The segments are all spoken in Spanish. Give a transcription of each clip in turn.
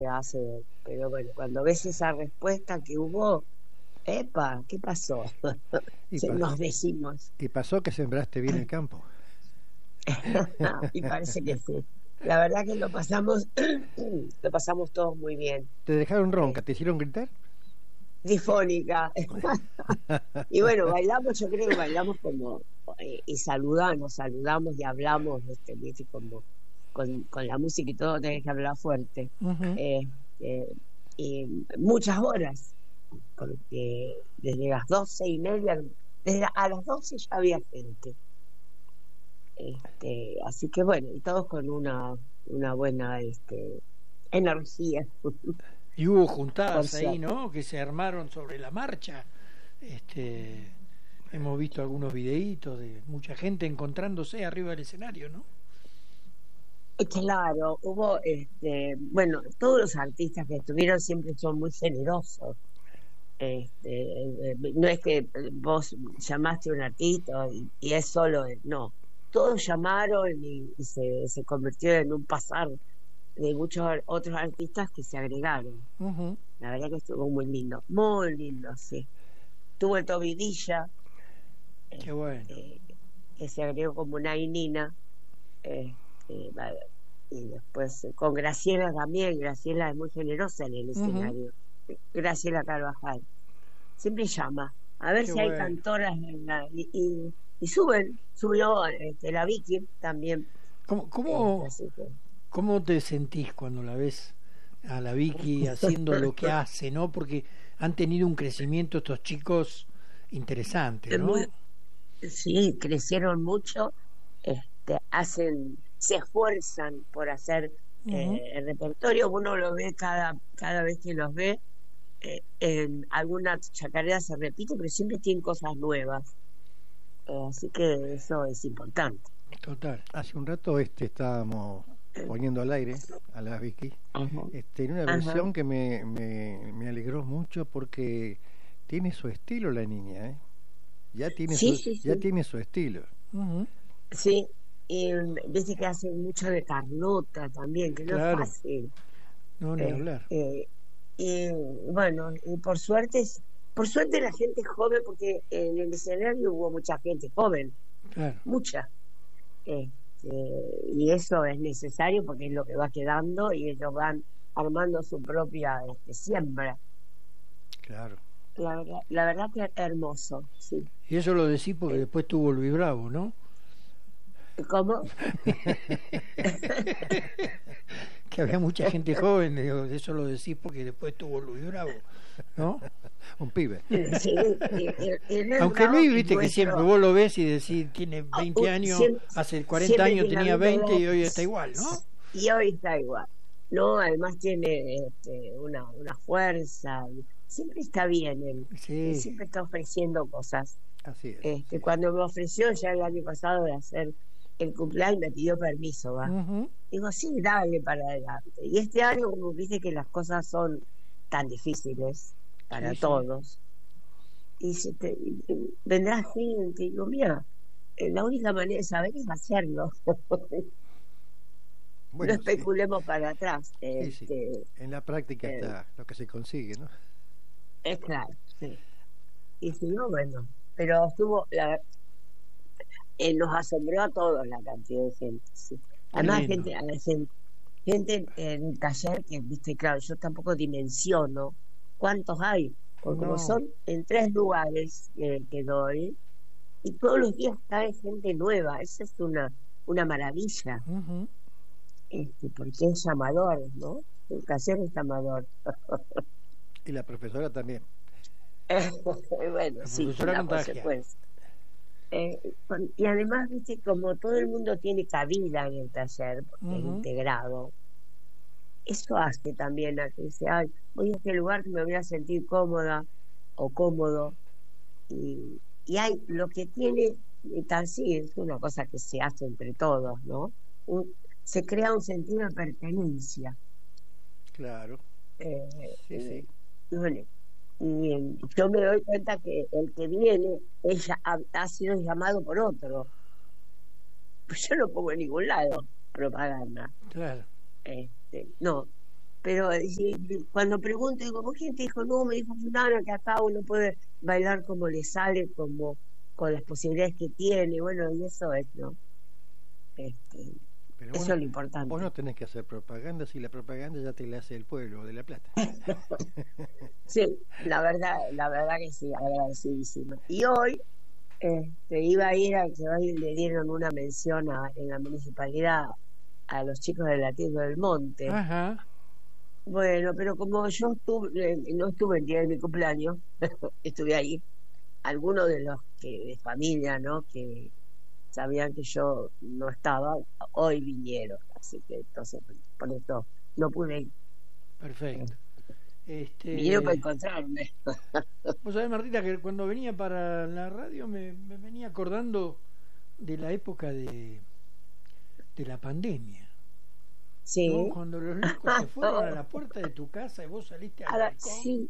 hace, pero bueno, cuando ves esa respuesta que hubo, epa, ¿qué pasó? Y, pa- Nos decimos. y pasó que sembraste bien el campo. Y parece que sí. La verdad que lo pasamos, lo pasamos todos muy bien. ¿Te dejaron ronca? Eh, ¿Te hicieron gritar? Difónica. Y bueno, bailamos, yo creo que bailamos como, y saludamos, nos saludamos y hablamos, ¿viste? Como con la música y todo tenés que hablar fuerte. Ujú. Eh, eh, y muchas horas, porque desde las 12:30, desde a las 12 ya había gente. Así que bueno, y todos con una buena energía, Y hubo por juntadas ahí, suerte. ¿no? Que se armaron sobre la marcha. Este, hemos visto algunos videitos de mucha gente encontrándose arriba del escenario, ¿no? Claro, hubo, bueno, todos los artistas que estuvieron siempre son muy generosos. No es que vos llamaste a un artista y es solo, no. Todos llamaron y se convirtió en un pasar de muchos otros artistas que se agregaron. Ujú. La verdad que estuvo muy lindo, sí. Tuvo el Tobidilla, Qué bueno. que se agregó como una Nina, va- y después con Graciela también. Graciela es muy generosa en el Ujú. escenario. Graciela Carvajal siempre llama a ver Qué si hay bueno. cantoras y subió la Vicky también. ¿Cómo, cómo, Así que cómo te sentís cuando la ves a la Vicky haciendo lo que hace, ¿no? Porque han tenido un crecimiento estos chicos interesante, es muy, ¿no? sí, crecieron mucho, se esfuerzan por hacer Ujú. el repertorio. Uno lo ve cada vez que los ve. En alguna chacarera se repite, pero siempre tienen cosas nuevas. Así que eso es importante. Total. Hace un rato estábamos poniendo al aire a la Vicky, Ajá, en una ajá. versión que me alegró mucho porque tiene su estilo la niña, ¿eh? Sí, sí, Ya sí. tiene su estilo. Ujú. Sí, y dice que hace mucho de Carlota también, que no es Claro, fácil. no, ni Eh, hablar. eh, y bueno, y por suerte la gente joven, porque en el escenario hubo mucha gente joven, Claro. mucha. Y eso es necesario porque es lo que va quedando y ellos van armando su propia siembra. Claro. La verdad que es hermoso, sí. Y eso lo decís porque Eh, después tuvo Luis Bravo, ¿no? ¿Cómo? Que había mucha gente joven, digo, eso lo decís porque después tuvo Luis Bravo, ¿no? Un pibe. Sí, el Aunque Bravo Luis, es viste que siempre nuestro. vos lo ves y decís, tiene 20 años, Siempre, hace 40 siempre años tiene la tenía misma 20 edad y hoy está igual, ¿no? y hoy está igual. No, además tiene una fuerza. Siempre está bien él Sí, siempre está ofreciendo cosas. Así es, sí. Cuando me ofreció ya el año pasado de hacer el cumpleaños, me pidió permiso, va. ujú, Digo, sí, dale para adelante. Y este año, como viste que las cosas son tan difíciles sí, para sí. todos, y vendrá gente, y digo, mira, la única manera de saber es hacerlo. No Bueno, sí, especulemos para atrás. sí, sí. En la práctica Eh, está lo que se consigue, ¿no? es claro, sí. Y si no, bueno, pero nos asombró a todos la cantidad de gente, sí. Qué Además, lindo. gente en el taller que, viste, claro, yo tampoco dimensiono cuántos hay, porque como No, son en 3 lugares que doy, y todos los días cae gente nueva. Esa es una maravilla, ujú. porque es llamador, ¿no? El taller es llamador. Y la profesora también. Bueno, La sí, profesora la contagia. consecuencia. Y además, viste, como todo el mundo tiene cabida en el taller, porque es Ujú. integrado, eso hace también a que dice, ay, voy a este lugar que me voy a sentir cómoda o cómodo. Y hay lo que tiene, tal sí, es una cosa que se hace entre todos, ¿no? Se crea un sentido de pertenencia. Claro, Eh, sí, y, sí. y bueno, yo me doy cuenta que el que viene ella ha sido llamado por otro. Pues yo no pongo en ningún lado propaganda. Claro. No. pero cuando pregunto, digo, ¿vos quién te dijo? No, me dijo fulano que acá uno puede bailar como le sale, como con las posibilidades que tiene, bueno, y eso es, ¿no? Este, Pero eso es lo importante. vos no tenés que hacer propaganda si la propaganda ya te la hace el pueblo de La Plata. Sí, la verdad que sí, agradecidísima. Y hoy iba a ir a que hoy le dieron una mención en la municipalidad a los chicos de la Tierra del Monte. Ajá. Bueno, pero como yo no estuve el día de mi cumpleaños, estuve ahí, algunos de los que de familia, ¿no? Que sabían que yo no estaba, hoy vinieron, así que entonces por eso no pude ir. Perfecto. Vinieron para encontrarme. Vos sabés, Martita, que cuando venía para la radio me venía acordando de la época de la pandemia. Sí. ¿No? Cuando los locos se fueron a la puerta de tu casa y vos saliste al balcón Sí.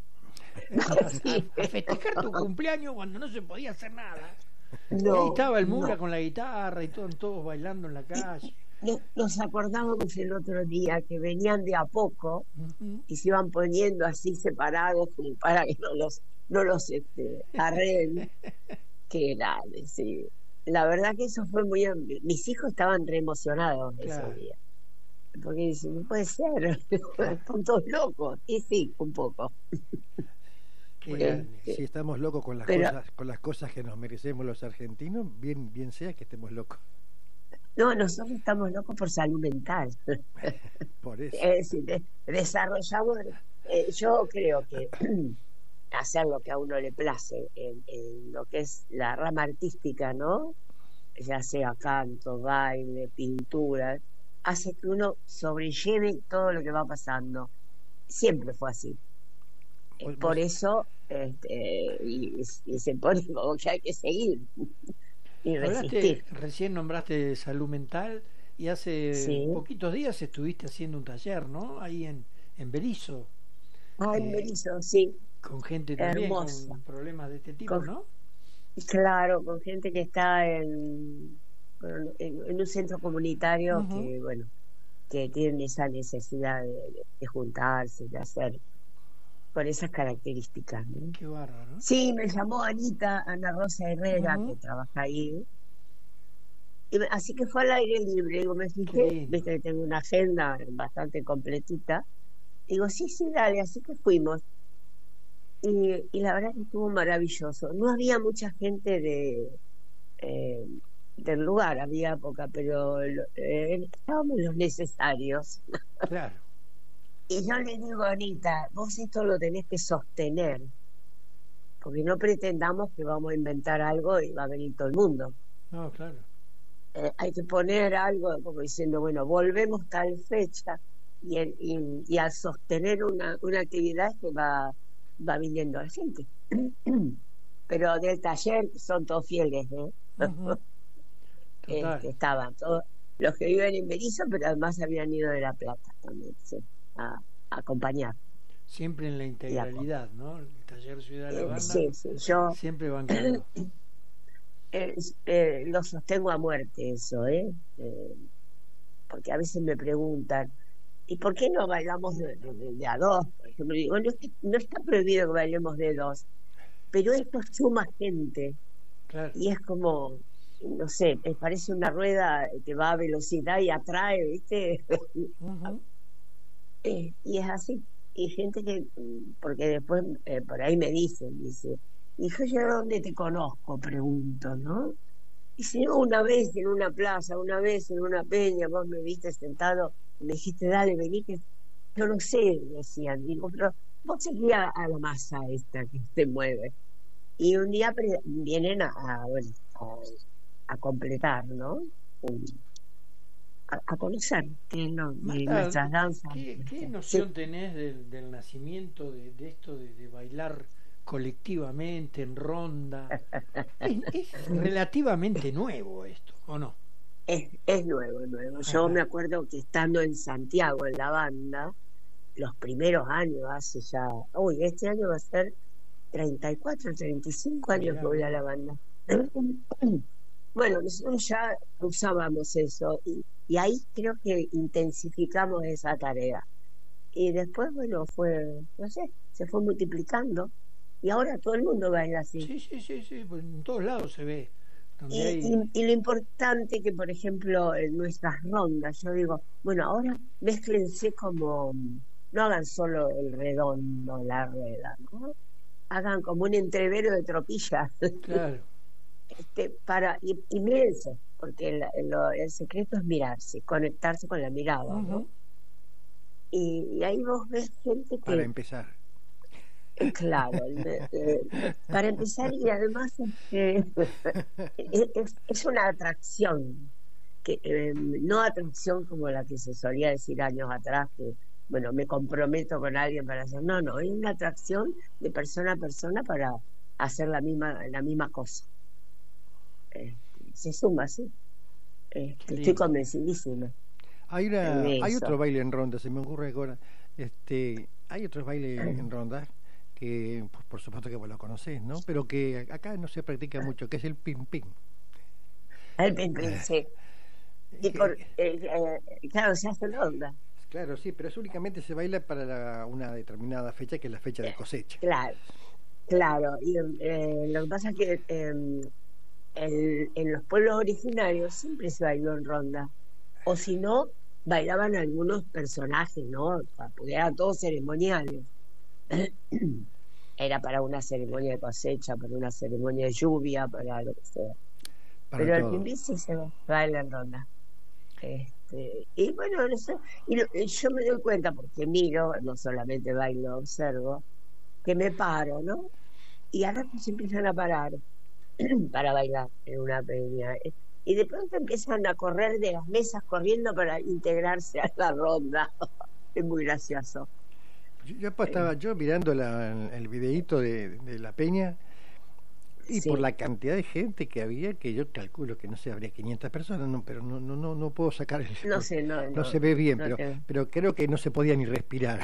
a festejar tu cumpleaños cuando no se podía hacer nada. Y No, ahí estaba el Mura no. con la guitarra y todos bailando en la calle. Nos acordábamos el otro día que venían de a poco Ujú. y se iban poniendo así separados como para que no los arreglen, que era, sí. La verdad que eso fue muy... Mis hijos estaban re emocionados Claro. ese día, porque dicen, no puede ser, están todos locos. Y sí, un poco. Qué Bueno, grande. si estamos locos Pero con las cosas que nos merecemos los argentinos, bien sea que estemos locos. no, nosotros estamos locos por salud mental. Por eso. Es decir, desarrollamos, yo creo que hacer lo que a uno le place en lo que es la rama artística, ¿no? Ya sea canto, baile, pintura, hace que uno sobrelleve todo lo que va pasando. Siempre fue así. Vos- Por vos- eso, y se pone como que hay que seguir y resistir. Recién nombraste salud mental y hace Sí. poquitos días estuviste haciendo un taller, ¿no? Ahí en Berizo, Ay, me eh, hizo, sí, con gente también hermosa. con problemas de este tipo, Con ¿no? Claro, con gente que está en un centro comunitario Ujú. que, bueno, que tienen esa necesidad de juntarse, de hacer con esas características, ¿no? Qué bárbaro, ¿no? Sí, me llamó Ana Rosa Herrera, que Ujú. trabaja ahí, así que fue al aire libre, digo, me Qué fijé, lindo. viste que tengo una agenda bastante completita, digo, sí, sí, dale, así que fuimos. Y la verdad que estuvo maravilloso. No había mucha gente eh, del lugar, había poca, pero estábamos los necesarios. Claro. Y yo le digo, Anita, vos esto lo tenés que sostener, porque no pretendamos que vamos a inventar algo y va a venir todo el mundo. No, claro. Hay que poner algo como diciendo, bueno, volvemos tal fecha y al sostener una actividad que va viniendo la gente. Pero del taller son todos fieles, ¿eh? Ujú. Total. Estaban todos los que viven en Berizo, pero además habían ido de La Plata también, sí, a acompañar. Siempre en la Y integralidad, ¿no? El taller Ciudad de la Banda sí, yo siempre bancando. lo sostengo a muerte eso, porque a veces me preguntan, ¿y por qué no bailamos de a dos? Por ejemplo, digo, no está prohibido que bailemos de dos, pero esto suma gente Claro. y es como, no sé, me parece una rueda que va a velocidad y atrae, ¿viste? Ujú. Y es así. Y gente que, porque después por ahí me dice, hijo, ¿yo dónde te conozco? Pregunto, ¿no? Y si no, una vez en una plaza, una vez en una peña, vos me viste sentado y me dijiste, dale, vení, que yo no sé, decían. Digo, pero vos seguías a la masa esta que se mueve. Y un día vienen bueno, a completar, ¿no? A conocer Marta, nuestras danzas. ¿qué Sí. noción tenés del nacimiento de esto de bailar colectivamente, en ronda? Es relativamente nuevo esto, ¿o no? Es nuevo, es nuevo. Yo Ajá. me acuerdo que estando en Santiago en la banda, los primeros años, hace ya, uy, este año va a ser 34, 35 años Mirá que voy a vos. la banda. Bueno, nosotros ya usábamos eso y ahí creo que intensificamos esa tarea. Y después, bueno, no sé, se fue multiplicando. Y ahora todo el mundo baila así. Sí, sí, sí, sí, pues en todos lados se ve. Donde hay... Y lo importante que, por ejemplo, en nuestras rondas, yo digo, bueno, ahora mézclense como, no hagan solo el redondo, la rueda, ¿no? Hagan como un entrevero de tropillas, Claro. y mírense, porque el secreto es mirarse, conectarse con la mirada, ¿no? Ujú. Y ahí vos ves gente Para que, empezar. claro, para empezar, y además es una atracción, no atracción como la que se solía decir años atrás, que, bueno, me comprometo con alguien para hacer, no, es una atracción de persona a persona para hacer la misma cosa. Se suma, sí. Qué Estoy lindo. convencidísima Hay de hay eso. otro baile en ronda, se me ocurre ahora. Hay otros bailes en ronda que, por supuesto que vos lo conocés, ¿no? Pero que acá no se practica mucho, que es el ping ping. El sí. Y Que- claro, se hace ronda. Claro, sí, pero eso únicamente se baila para una determinada fecha, que es la fecha de cosecha. Claro, claro. Y lo que pasa es que en los pueblos originarios siempre se bailó en ronda. O si no, bailaban algunos personajes, ¿no? Porque eran todos ceremoniales. Era para una ceremonia de cosecha, para una ceremonia de lluvia, para lo que sea. Para Pero el todo. pimbí sí se baila en ronda. Y bueno, no sé, yo me doy cuenta porque miro, no solamente bailo, observo, que me paro, ¿no? Y ahora se empiezan a parar para bailar en una peña. Y de pronto empiezan a correr de las mesas corriendo para integrarse a la ronda. Es muy gracioso. Yo pues, estaba yo mirando el videíto de la peña y por Sí, la cantidad de gente que había, que yo calculo que no sé, habría 500 personas, no, pero no puedo sacar no sé, no se ve bien, no te- pero creo que no se podía ni respirar.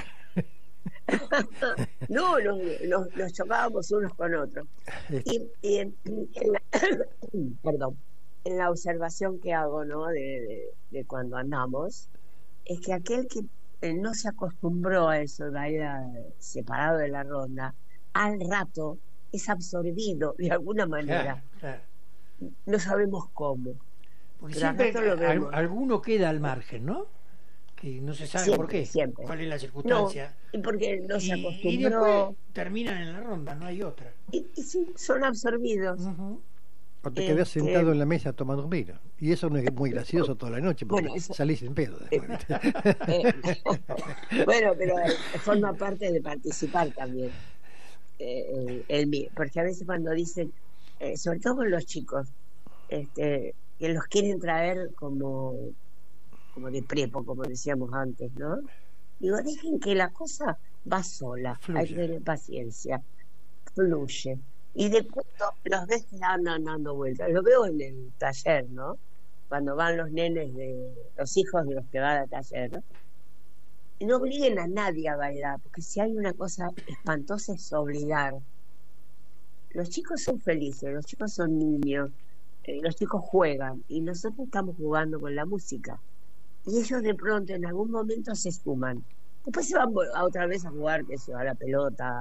No, nos chocábamos unos con otros. Este, Y perdón, en la observación que hago, ¿no? De cuando andamos, es que aquel que no se acostumbró a eso, de bailar separado de la ronda, al rato es absorbido de alguna Claro, manera. claro. No sabemos cómo, Porque pero al siempre rato lo vemos. alguno queda al margen, ¿no? Que no se sabe por Siempre, qué, siempre. cuál es la No, circunstancia. y porque no se Y después acostumbró, terminan en la ronda, no hay otra. y sí, son absorbidos. Ujú. o te quedás Este, sentado en la mesa tomando un vino. Y eso no es muy gracioso toda la noche, porque bueno, eso, salís en pedo después. eh, bueno, pero forma parte de participar también. Porque a veces cuando dicen, sobre todo con los chicos, que los quieren traer como de prepo, como decíamos antes, ¿no? Digo, dejen que la cosa va sola, hay que Fluye. tener paciencia, fluye. Y de pronto los ves que andan dando vueltas. Lo veo en el taller, ¿no? Cuando van los nenes los hijos de los que van al taller, ¿no? Y no obliguen a nadie a bailar, porque si hay una cosa espantosa es obligar. Los chicos son felices, los chicos son niños, los chicos juegan y nosotros estamos jugando con la música. Y ellos de pronto en algún momento se esfuman. Después se van otra vez a jugar, que se va a la pelota.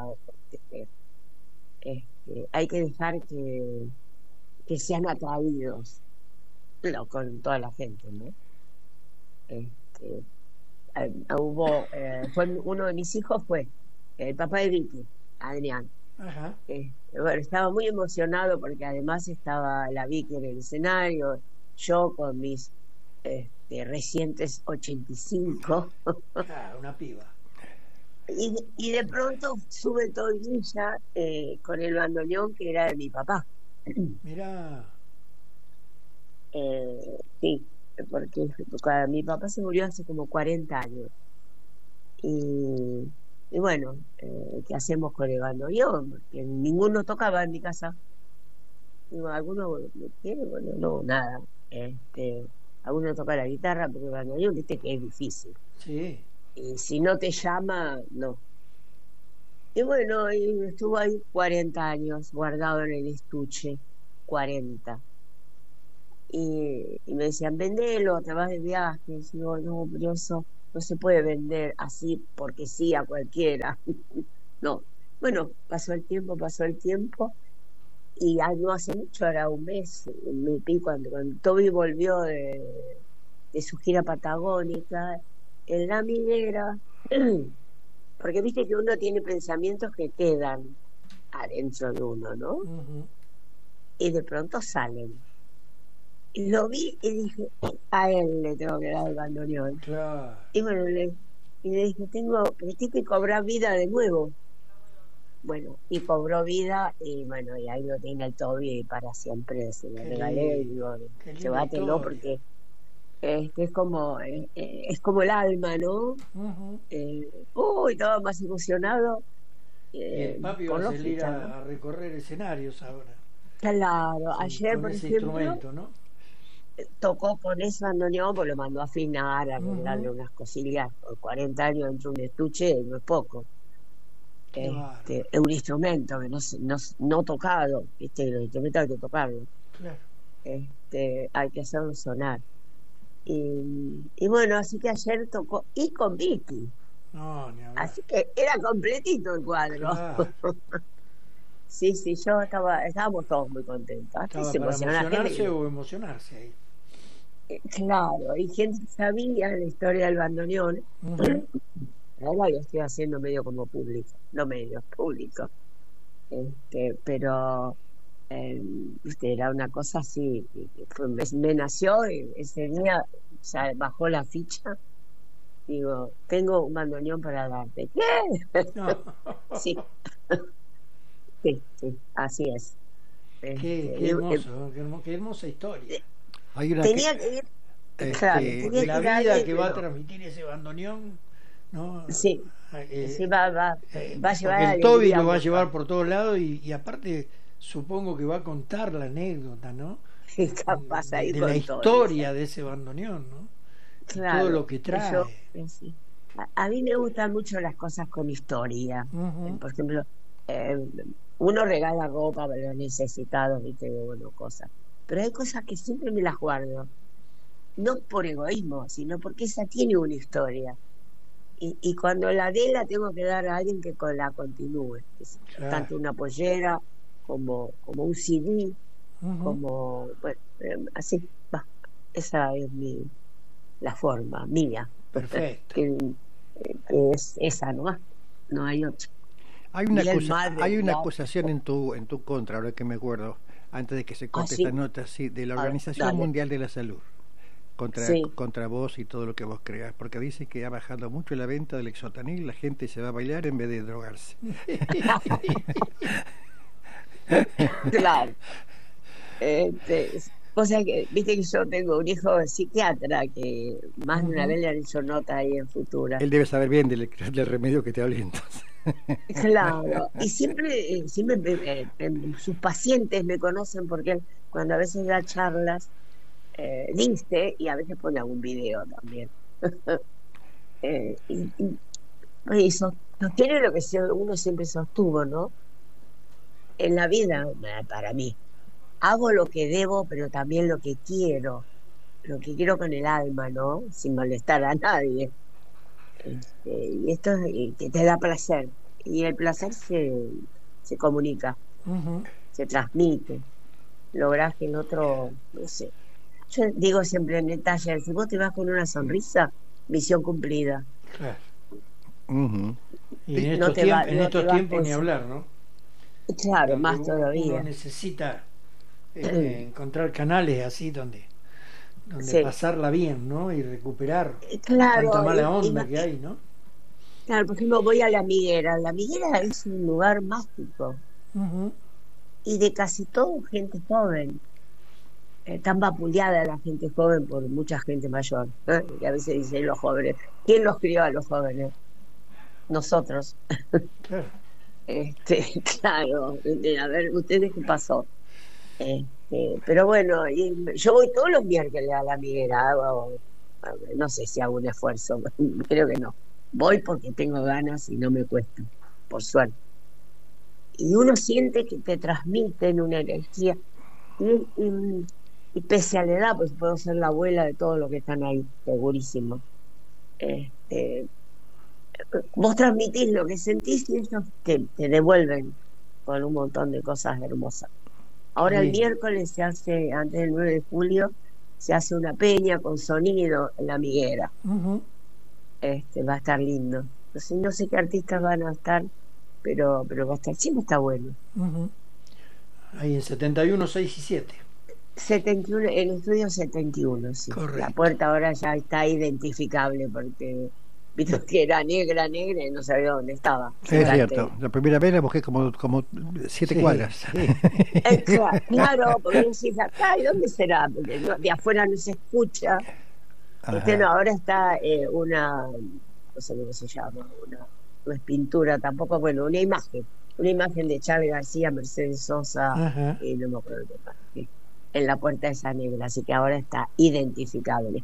Hay que dejar que sean atraídos, con toda la gente, ¿no? Este, uno de mis hijos fue el papá de Vicky, Adrián. Ajá. Bueno, estaba muy emocionado porque además estaba la Vicky en el escenario, yo con mis recientes 85, Una piba. y de pronto sube Todilla con el bandoneón que era de mi papá. Mirá, Sí, porque mi papá se murió hace como 40 años. Y bueno, ¿qué hacemos con el bandoneón? Porque ninguno tocaba en mi casa. Digo, ¿alguno quiere? Bueno, no, nada. Alguno toca la guitarra, pero el bandoneón, viste que es difícil. sí. Y si no te llama, no. Y bueno, y estuvo ahí 40 años guardado en el estuche, 40. Y me decían, vendelo, te vas de viaje. Y digo, no, pero eso no se puede vender así porque sí a cualquiera. No. Bueno, pasó el tiempo, y no hace mucho, era un mes, me pico, cuando Toby volvió de su gira patagónica, en la minera, porque viste que uno tiene pensamientos que quedan adentro de uno, ¿no? Ujú. Y de pronto salen. Y lo vi y dije, a él le tengo que dar el bandoneón. Claro. Y bueno, le dije, tengo que cobrar vida de nuevo. Bueno, y cobró vida, y bueno, y ahí lo tiene el Toby para siempre, se lo Qué regalé, y lindo, digo, qué linda llévatelo historia. porque es como el alma, ¿no? Ujú. Estaba más emocionado Y el papi va por a los salir fichas, ¿no? a recorrer escenarios ahora, Claro, ayer, con por ese ejemplo, instrumento, ¿no? tocó con ese bandoneón, pues lo mandó a afinar, a arreglarle Ujú. unas cosillas, por 40 años dentro de un estuche, no es poco. Qué bárbaro. Es un instrumento que no tocado, ¿viste? Los instrumentos hay que tocarlo, Claro. hay que hacerlo sonar. Y bueno, así que ayer tocó, y con Vicky, No, ni hablar. así que era completito el cuadro. Claro. Sí, estábamos todos muy contentos. Hasta Estaba se para emocionaba emocionarse gente. o emocionarse ahí. Claro, y gente que sabía la historia del bandoneón. Ujú. Ahora lo estoy haciendo medio como público, no medio, público. Pero era una cosa así, me nació, y ese día ya bajó la ficha, digo, tengo un bandoneón para darte. ¿Qué? No. Sí, sí, así es. Qué hermoso, qué hermosa historia. Hay una Tenía que ir, claro, este, tenía Porque que la ir a vida alguien que va a no. transmitir ese bandoneón, ¿no? Sí, Eh, sí, va a llevar porque el alegría Toby a lo va a muchos. llevar por todos lados y aparte supongo que va a contar la anécdota, ¿no? Y capaz ahí De la con todo, historia de ese bandoneón, ¿no? Y todo lo claro, que yo, trae. sí. A mí me gustan mucho las cosas con historia. Ujú. Por ejemplo, eh, uno regala ropa para los necesitados, viste, bueno, cosas. Pero hay cosas que siempre me las guardo, no por egoísmo, sino porque esa tiene una historia. Y cuando la dé, la tengo que dar a alguien que la continúe. Claro. Tanto una pollera, como un CD, Ujú. bueno, así, va. Esa es la forma mía, Perfecto. que es esa, no hay otra. hay una Y el madre, hay una ya, acusación en tu contra, ahora que me acuerdo, antes de que se corte esta sí, nota, sí, de la a ver, Organización dale. Mundial de la Salud. Sí, Contra vos y todo lo que vos creas, porque dice que ha bajado mucho la venta del exotanil, la gente se va a bailar en vez de drogarse. claro. O sea que, viste que yo tengo un hijo psiquiatra que más de una Ujú. vez le han hecho nota ahí en Futura. Él debe saber bien del remedio que te hablé entonces. Claro, y siempre sus pacientes me conocen porque él, cuando a veces da charlas, dice, y a veces pone algún video también. Eh, y, y, y sostiene lo que uno siempre sostuvo, ¿no? En la vida, para mí, hago lo que debo, pero también lo que quiero con el alma, ¿no? Sin molestar a nadie. Y esto que te da placer, y el placer se comunica, Ujú. se transmite, lográs que el otro, no sé. Yo digo siempre en el taller, si vos te vas con una sonrisa, misión cumplida. Claro. Ujú. Y en No estos, te va, en no te estos vas tiempos ni pensando. hablar, ¿no? Claro, Donde más uno todavía. necesita encontrar canales así donde Sí, pasarla bien, ¿no? Y recuperar tanta claro, mala onda que hay, ¿no? claro, por ejemplo, voy a La Miguera. La Miguera es un lugar mágico Ujú. y de casi todo gente joven. Tan vapuleada la gente joven por mucha gente mayor. Y a veces dicen los jóvenes. ¿Quién los crió a los jóvenes? Nosotros. Claro. Claro, a ver, ¿ustedes qué pasó? Pero bueno, yo voy todos los miércoles a La Miguera. No sé si hago un esfuerzo, creo que no. Voy porque tengo ganas y no me cuesta, por suerte. Y uno siente que te transmiten una energía. Y pese a la edad, pues puedo ser la abuela de todos los que están ahí, segurísimo. vos transmitís lo que sentís y ellos te devuelven con un montón de cosas hermosas. Ahora el Bien. miércoles se hace, antes del 9 de julio, se hace una peña con sonido en la Miguera. Ujú. Va a estar lindo. No sé qué artistas van a estar, pero va a estar, siempre está bueno. Ujú. Ahí en 71, 6 y 7. 71, el estudio 71, sí. Correcto. La puerta ahora ya está identificable porque viste que era negra y no sabía dónde estaba. Sí, es cierto. La primera vez la busqué como 7 Sí, cuadras. sí. Claro, porque decís acá, ¿y dónde será? Porque de afuera no se escucha. Ajá. No, ahora está no sé cómo se llama, no es pintura tampoco, bueno, una imagen de Charly García, Mercedes Sosa, Ajá. no me acuerdo qué más, en la puerta esa negra, así que ahora está identificable.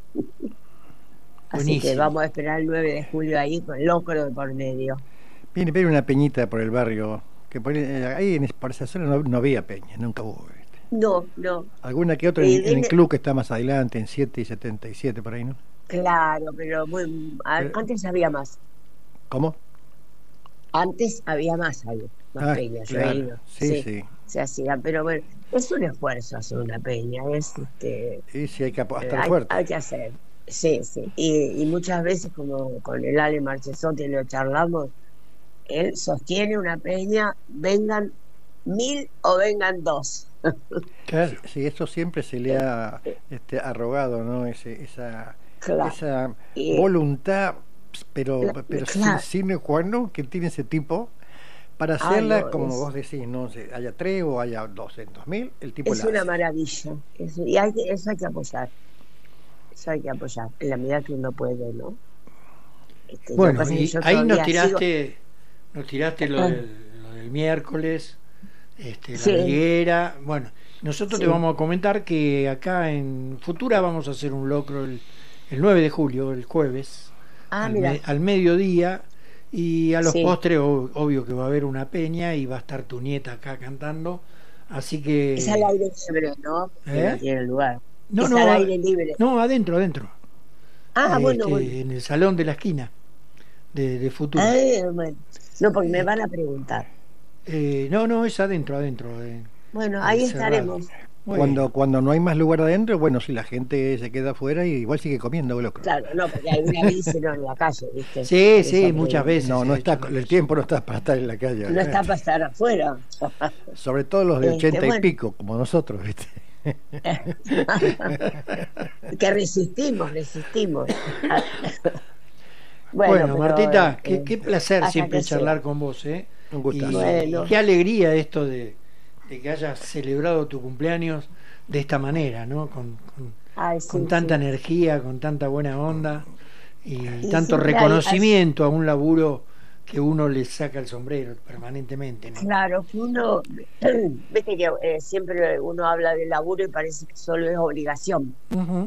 Así que Buenísimo. vamos a esperar el 9 de julio ahí con locro de por medio. Viene una peñita por el barrio, que ahí por esa zona no había peña, nunca hubo. ¿Viste? No. Alguna que otra en el club que está más adelante, en 7 y 77 por ahí, ¿no? Claro, pero Pero- antes había más. ¿Cómo? Antes había más peñas. Yo he claro. ido. Sí. Se hacían, pero bueno, es un esfuerzo hacer una peña, Y sí, hay que estar hay, fuerte. hay que hacer. Sí. Y muchas veces, como con el Ale Marchesotti lo charlamos, él sostiene una peña, vengan 1000 o vengan 2. Claro. Sí, eso siempre se le ha arrogado, ¿no? Esa Claro. Y- voluntad, pero claro. sin qua non que tiene ese tipo para hacerla, no, como vos decís, no sé, haya 3 o haya 200.000, el tipo es la una hace. maravilla. Eso hay que apoyar. Eso hay que apoyar, en la medida que uno puede, ¿no? Lo Bueno, que pasa es que y yo ahí nos todavía sigo- tiraste lo del miércoles, la Sí. Higuera. Bueno, nosotros Sí. te vamos a comentar que acá en Futura vamos a hacer un locro el 9 de julio, el jueves, mira. al mediodía, y a los Sí. postres obvio que va a haber una peña y va a estar tu nieta acá cantando, así que... Es al aire libre, ¿no? Que no tiene lugar. No, es no, al aire libre. no, adentro. Bueno. En el salón de la esquina de Futura. Bueno. No, porque me van a preguntar. No, es adentro. Bueno, ahí cerrado. estaremos. Muy bien. Cuando no hay más lugar adentro, bueno, si la gente se queda afuera y igual sigue comiendo locro. Claro, no, porque alguna vez hicieron en la calle, ¿viste? Sí, Eso muchas veces. No se ha está, hecho. el tiempo no está para estar en la calle. No está para estar afuera. Sobre todo los de 80 y bueno. pico, como nosotros, ¿viste? Que resistimos. Bueno, pero, Martita, qué placer hasta siempre que sea. charlar con vos, ¿eh? Un Y, gustazo. Bueno. y qué alegría esto de que hayas celebrado tu cumpleaños de esta manera, ¿no? Con Sí, tanta sí. energía, con tanta buena onda y tanto siempre reconocimiento a un laburo que uno le saca el sombrero permanentemente, ¿no? Claro, que uno, viste que siempre uno habla de laburo y parece que solo es obligación. Ujú.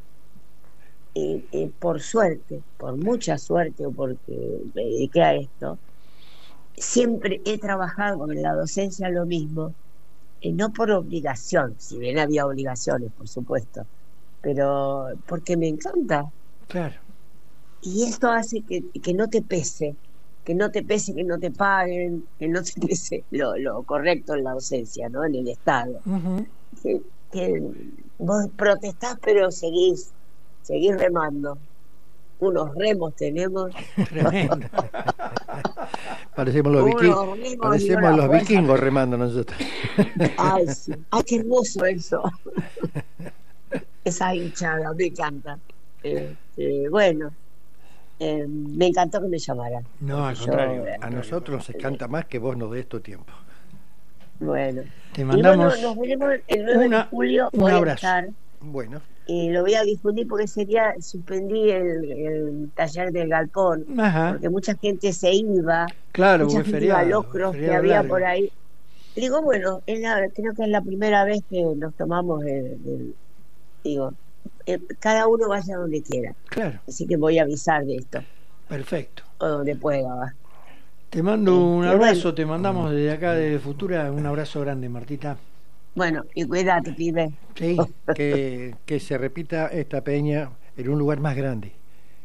Por suerte, por mucha suerte o porque me dediqué a esto, siempre he trabajado con la docencia lo mismo, no por obligación, si bien había obligaciones, por supuesto, pero porque me encanta. Claro. Y esto hace que no te pese, que no te paguen, que no te pese lo correcto en la docencia, ¿no? En el Estado. Ujú. Que vos protestás, pero seguís remando. Unos remos tenemos. Tremendo. Parecemos los Unos vikingos, remos y parecemos una los fuerza. vikingos remando nosotros. Ay, sí. Ay, qué hermoso eso. Esa hinchada, me encanta. Bueno, me encantó que me llamaran. No, al Yo, contrario. A nosotros nos encanta más que vos nos des tu tiempo. Bueno. Te Y mandamos bueno, nos veremos el 9 de julio. un Voy a abrazo. estar, Bueno, y lo voy a difundir porque suspendí el taller del galpón, Ajá, porque mucha gente se iba, claro, mucha porque gente iba a feriado, locros que feriado había largo. por ahí. Digo, bueno, creo que es la primera vez que nos tomamos digo, cada uno vaya donde quiera, Claro, así que voy a avisar de esto, perfecto. o donde pueda. Va. Te mando un abrazo, bueno. te mandamos desde acá de Futura un abrazo grande, Martita. Bueno, y cuídate, pibe. Sí, que se repita esta peña en un lugar más grande.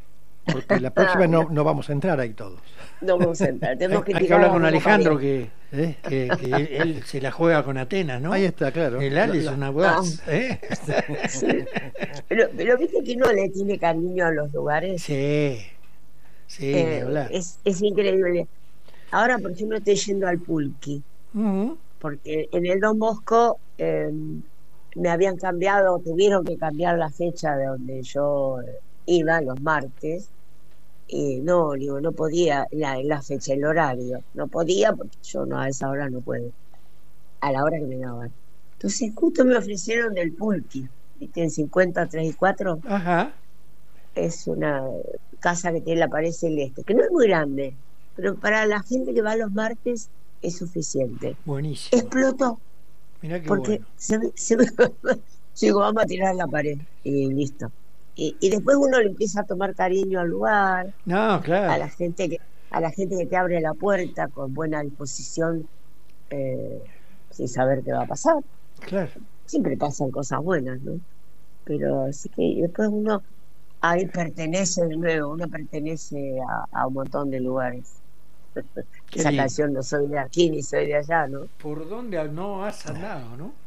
Porque la próxima no vamos a entrar ahí todos. No vamos a entrar. Tenemos que Hay que tirar hablar a con Roma Alejandro, María. que él se la juega con Atenas, ¿no? Ahí está, claro. El Ale es una voz, ¿eh? Sí. Pero viste que uno le tiene cariño a los lugares. Sí, sí, ni hablar. Es increíble. Ahora, por ejemplo, estoy yendo al Pulqui, Ujú. porque en el Don Bosco me habían cambiado, tuvieron que cambiar la fecha de donde yo iba los martes. Y no, digo, no podía, la fecha, el horario, no podía porque yo no a esa hora no puedo, a la hora que me daban. Entonces justo me ofrecieron del Pulqui, ¿viste? En 50, 3 y 4, Ajá, es una casa que tiene la pared celeste, que no es muy grande, pero para la gente que va los martes es suficiente. buenísimo. Explotó, Mirá qué porque bueno. digo, vamos a tirar la pared, y listo. Y después uno le empieza a tomar cariño al lugar, No, a claro, la gente que te abre la puerta con buena disposición, sin saber qué va a pasar. claro. Siempre pasan cosas buenas, ¿no? Pero así que después uno ahí pertenece de nuevo, uno pertenece a un montón de lugares. Qué Esa lindo. canción, no soy de aquí ni soy de allá, ¿no? ¿Por dónde no has andado, no?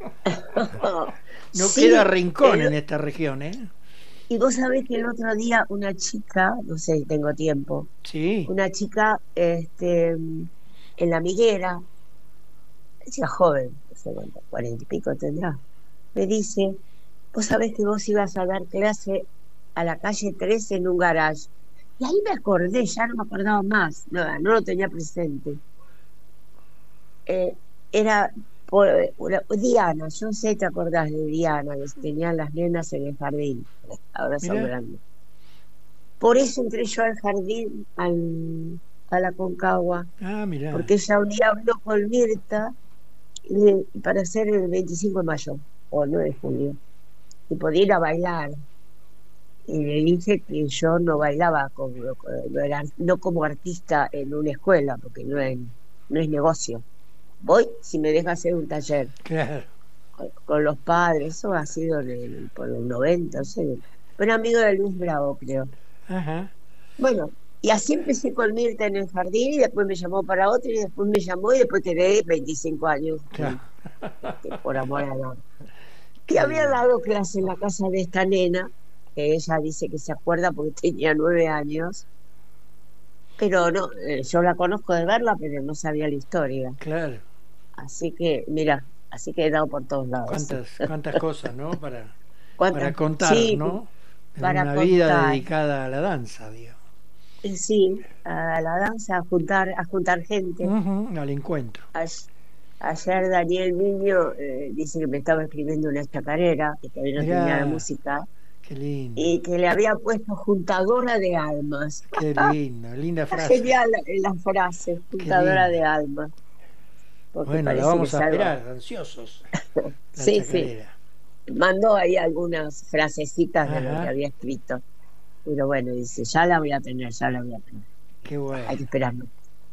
No Sí, queda rincón pero- en esta región, ¿eh? y vos sabés que el otro día una chica, no sé si tengo tiempo, Sí, una chica en la Miguera, una chica joven, no sé cuánto, 40 y pico tendrá, me dice, vos sabés que vos ibas a dar clase a la calle 13 en un garage. Y ahí me acordé, ya no me acordaba más, no lo tenía presente. Era Diana, yo sé, te acordás de Diana, que tenían las nenas en el jardín, ahora son Mirá. grandes. Por eso entré yo al jardín, a la Concagua, ah, mirá. porque ella un día habló con Mirta para hacer el 25 de mayo, o el 9 de julio, y podía ir a bailar. Y le dije que yo no bailaba no como artista en una escuela, porque no es negocio. Voy si me deja hacer un taller Claro, con los padres, eso ha sido por el 90, no sé. Un amigo de Luis Bravo, creo. ajá. Bueno, y así empecé con Mirta en el jardín, y después me llamó para otro, y después me llamó, y después quedé 25 años Claro. por amor a la... Y había dado clase en la casa de esta nena, que ella dice que se acuerda porque tenía 9 años, pero no, yo la conozco de verla, pero no sabía la historia. Claro. Así que, mira, así que he dado por todos lados. Cuántas cosas, ¿no? Para ¿Cuántas? contar, Sí, ¿no? En para una vida contar. dedicada a la danza, digamos. Sí, a la danza, a juntar gente. Ujú, al encuentro. Ayer Daniel Niño dice que me estaba escribiendo una chacarera, que todavía no Mirá. tenía la música, Qué lindo, y que le había puesto juntadora de almas. qué lindo, linda Está frase. genial la frase, juntadora lindo. de almas. Porque Bueno, la parece vamos que a es algo- esperar, ansiosos. La Sí, sí. chacarera. Mandó ahí algunas frasecitas de lo Ajá. que había escrito. Pero bueno, dice, ya la voy a tener, ya la voy a tener. Qué bueno. Hay que esperarlo.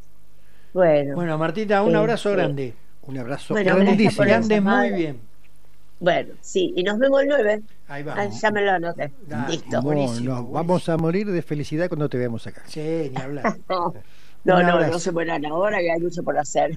Bueno, Bueno, Martita, un abrazo Este, grande. Un abrazo Bueno, gracias grandísimo. por Que el andes llamado. muy bien. bueno, sí, y nos vemos el 9. Ahí Ah, vamos. ya me lo anoté. Dale. Listo. Buenísimo, Nos vamos a morir de felicidad cuando te veamos acá. Sí, ni hablar. No, Un no, abrazo. no se mueran ahora, que hay mucho por hacer.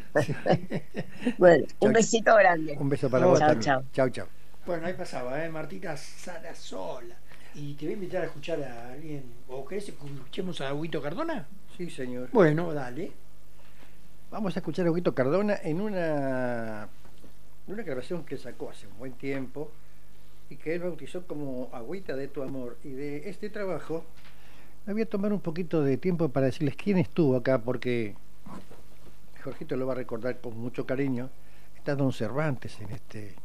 Bueno, Chau, un besito grande. Un beso para Oh, vos chao, también. chao. Chau, chau. Bueno, ahí pasaba, Martita Sarasola. Y te voy a invitar a escuchar a alguien. ¿O querés que escuchemos a Huito Cardona? Sí, señor. Bueno, dale. Vamos a escuchar a Huguito Cardona en una grabación que sacó hace un buen tiempo y que él bautizó como Agüita de tu amor. Y de este trabajo me voy a tomar un poquito de tiempo para decirles quién estuvo acá, porque Jorgito lo va a recordar con mucho cariño. Está Don Cervantes en este...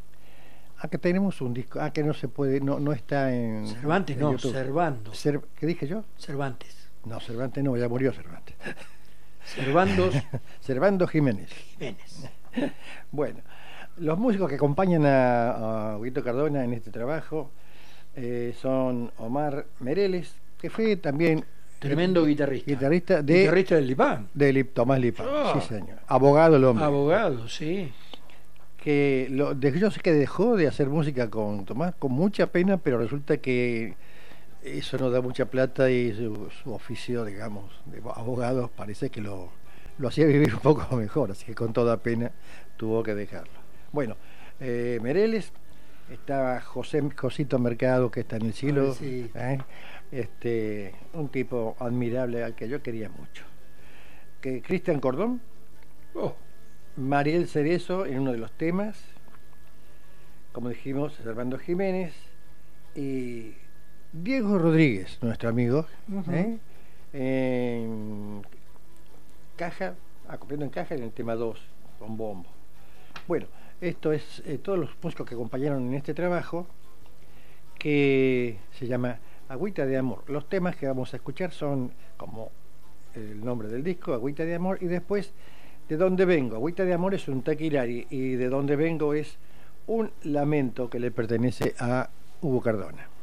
Acá tenemos un disco, que no se puede, no está en... Cervantes, en no, YouTube. Servando. ¿Qué dije yo? Cervantes. No, Cervantes no, ya murió Cervantes. Servandos Servando Jiménez. Jiménez. Bueno, los músicos que acompañan a Huguito Cardona en este trabajo son Omar Mereles, que fue también Tremendo guitarrista. guitarrista Guitarrista del Lipán. de Tomás Lipán. Oh. Sí, señor. Abogado el hombre. Abogado, sí. Que yo sé que dejó de hacer música con Tomás con mucha pena, pero resulta que eso no da mucha plata y su oficio, digamos, de abogado parece que lo hacía vivir un poco mejor, así que con toda pena tuvo que dejarlo. Bueno, Meireles, estaba Josito Mercado, que está en el cielo, sí. Un tipo admirable al que yo quería mucho. Que Cristian Cordón, Mariel Cerezo en uno de los temas, como dijimos, Servando Jiménez, y Diego Rodríguez, nuestro amigo, en caja, acompañando en caja en el tema 2, con bombo. Bueno, esto es todos los músicos que acompañaron en este trabajo, que se llama Agüita de Amor. Los temas que vamos a escuchar son, como el nombre del disco, Agüita de Amor, y después De Dónde Vengo. Agüita de Amor es un taquilari y De Dónde Vengo es un lamento que le pertenece a Hugo Cardona.